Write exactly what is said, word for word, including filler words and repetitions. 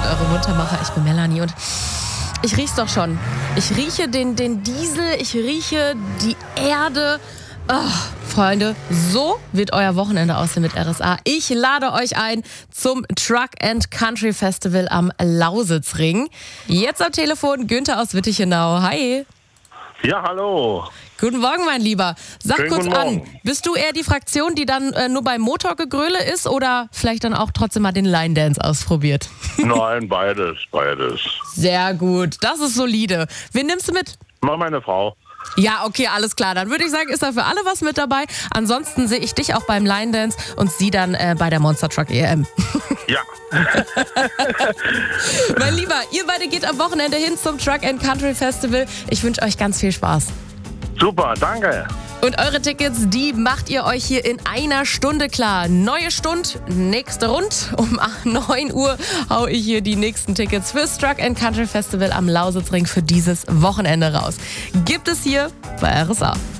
sind eure Muntermacher. Ich bin Melanie und ich riech's doch schon. Ich rieche den, den Diesel, ich rieche die Erde. Oh, Freunde, so wird euer Wochenende aussehen mit R S A. Ich lade euch ein zum Truck and Country Festival am Lausitzring. Jetzt am Telefon Günther aus Wittichenau. Hi. Ja, hallo. Guten Morgen, mein Lieber. Sag Schönen kurz guten an, Morgen. bist du eher die Fraktion, die dann äh, nur beim Motorgegröle ist oder vielleicht dann auch trotzdem mal den Line Dance ausprobiert? Nein, beides, beides. Sehr gut, das ist solide. Wen nimmst du mit? Mal meine Frau. Ja, okay, alles klar. Dann würde ich sagen, ist da für alle was mit dabei. Ansonsten sehe ich dich auch beim Line Dance und sie dann äh, bei der Monster Truck E M. Ja. Mein Lieber, ihr beide geht am Wochenende hin zum Truck and Country Festival. Ich wünsche euch ganz viel Spaß. Super, danke. Und eure Tickets, die macht ihr euch hier in einer Stunde klar. Neue Stunde, nächste Rund. Um neun Uhr hau ich hier die nächsten Tickets fürs Truck and Country Festival am Lausitzring für dieses Wochenende raus. Gibt es hier bei R S A.